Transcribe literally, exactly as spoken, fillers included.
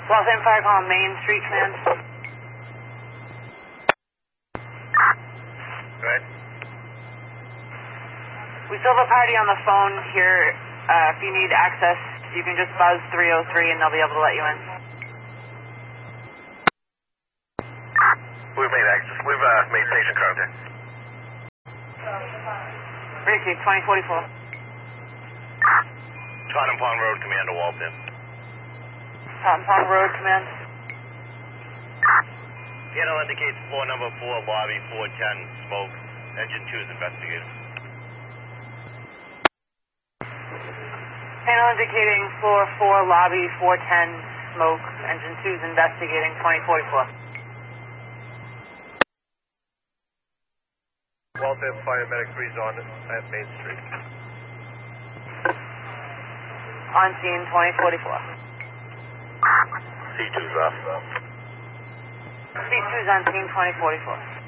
Los Angeles Fire Call Main Street Command. Right. We still have a party on the phone here. Uh, if you need access, you can just buzz three oh three and they'll be able to let you in. We've made access. We've uh, made station contact. Ricky, twenty forty-four. Tottenham Pond Road, Commander Walton. Tottenham Pond Road, Command. Panel indicates floor number four, lobby four ten, smoke. Engine two is investigated. Panel indicating floor four, lobby four ten, smoke. Engine two is investigating, twenty forty-four. Walton, paramedic three's on at Main Street. On scene, twenty forty-four. C two's off. C two's on scene, twenty forty-four.